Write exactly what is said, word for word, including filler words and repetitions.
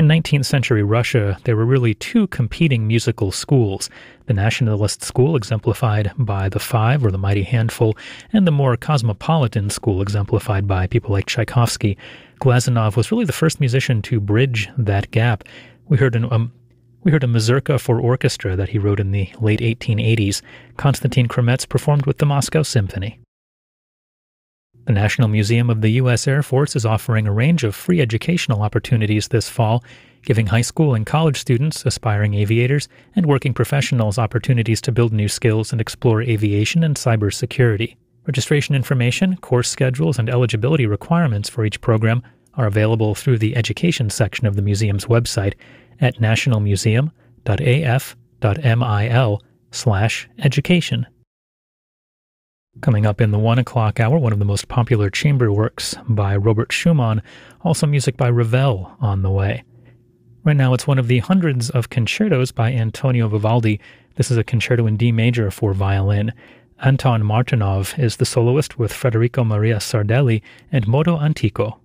In nineteenth century Russia, there were really two competing musical schools: the nationalist school, exemplified by the Five or the Mighty Handful, and the more cosmopolitan school, exemplified by people like Tchaikovsky. Glazunov was really the first musician to bridge that gap. We heard an um, we heard a mazurka for orchestra that he wrote in the late eighteen eighties. Konstantin Kremetz performed with the Moscow Symphony. The National Museum of the U S Air Force is offering a range of free educational opportunities this fall, giving high school and college students, aspiring aviators, and working professionals opportunities to build new skills and explore aviation and cybersecurity. Registration information, course schedules, and eligibility requirements for each program are available through the education section of the museum's website at nationalmuseum.af.mil slash education. Coming up in the one o'clock hour, one of the most popular chamber works by Robert Schumann, also music by Ravel on the way. Right now, it's one of the hundreds of concertos by Antonio Vivaldi. This is a concerto in D major for violin. Anton Martinov is the soloist with Federico Maria Sardelli and Modo Antico.